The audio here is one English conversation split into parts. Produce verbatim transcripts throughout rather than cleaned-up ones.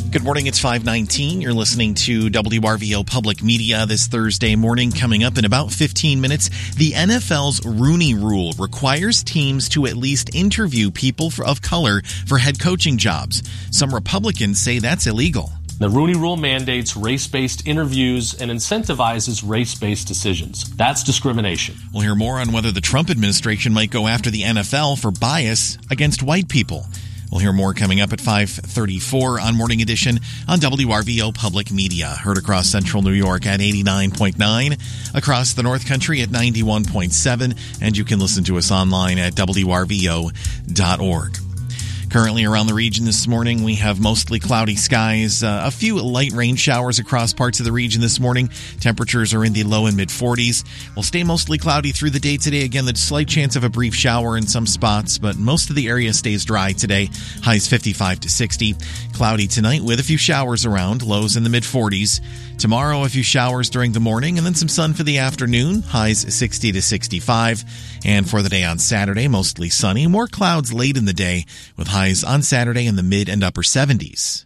Good morning, it's five nineteen. You're listening to W R V O Public Media this Thursday morning. Coming up in about fifteen minutes, the N F L's Rooney Rule requires teams to at least interview people of color for head coaching jobs. Some Republicans say that's illegal. The Rooney Rule mandates race-based interviews and incentivizes race-based decisions. That's discrimination. We'll hear more on whether the Trump administration might go after the N F L for bias against white people. We'll hear more coming up at five thirty-four on Morning Edition on W R V O Public Media. Heard across central New York at eighty-nine point nine, across the North Country at ninety-one point seven, and you can listen to us online at W R V O dot org. Currently around the region this morning, we have mostly cloudy skies, uh, a few light rain showers across parts of the region this morning. Temperatures are in the low and mid forties. We'll stay mostly cloudy through the day today. Again, the slight chance of a brief shower in some spots, but most of the area stays dry today. Highs fifty-five to sixty. Cloudy tonight with a few showers around, lows in the mid forties. Tomorrow, a few showers during the morning and then some sun for the afternoon, highs sixty to sixty-five. And for the day on Saturday, mostly sunny, more clouds late in the day with highs on Saturday in the mid and upper seventies.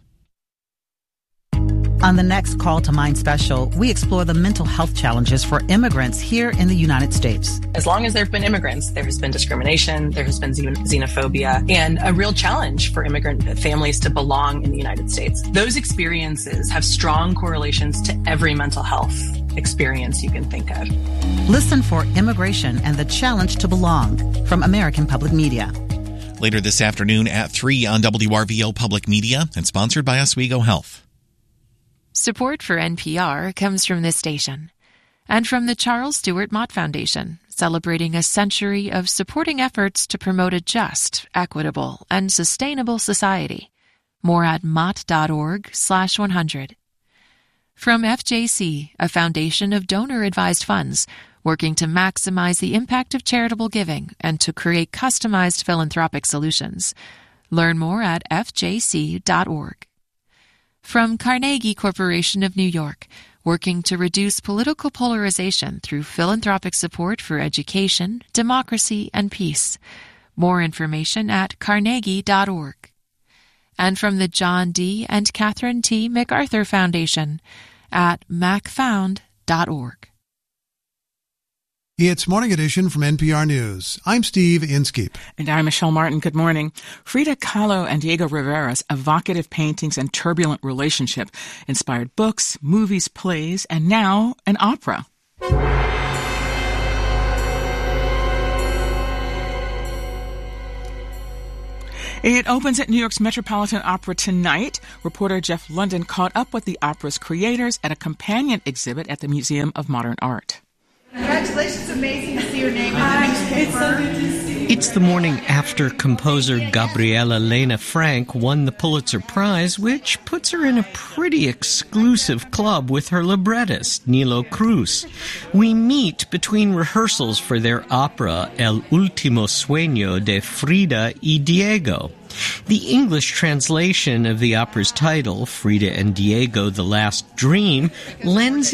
On the next Call to Mind special, we explore the mental health challenges for immigrants here in the United States. As long as there have been immigrants, there has been discrimination, there has been xenophobia, and a real challenge for immigrant families to belong in the United States. Those experiences have strong correlations to every mental health experience you can think of. Listen for Immigration and the Challenge to Belong from American Public Media. Later this afternoon at three on W R V O Public Media and sponsored by Oswego Health. Support for N P R comes from this station and from the Charles Stewart Mott Foundation, celebrating a century of supporting efforts to promote a just, equitable, and sustainable society. More at mott.org slash 100. From F J C, a foundation of donor-advised funds, working to maximize the impact of charitable giving and to create customized philanthropic solutions. Learn more at f j c dot org. From Carnegie Corporation of New York, working to reduce political polarization through philanthropic support for education, democracy, and peace. More information at carnegie dot org. And from the John D. and Catherine T. MacArthur Foundation at mac found dot org. It's Morning Edition from N P R News. I'm Steve Inskeep. And I'm Michelle Martin. Good morning. Frida Kahlo and Diego Rivera's evocative paintings and turbulent relationship inspired books, movies, plays, and now an opera. It opens at New York's Metropolitan Opera tonight. Reporter Jeff London caught up with the opera's creators at a companion exhibit at the Museum of Modern Art. Congratulations, amazing to see your name in the newspaper. It's so good to see you. It's the morning after composer Gabriela Lena Frank won the Pulitzer Prize, which puts her in a pretty exclusive club with her librettist, Nilo Cruz. We meet between rehearsals for their opera El Último Sueño de Frida y Diego. The English translation of the opera's title, Frida and Diego, The Last Dream, lends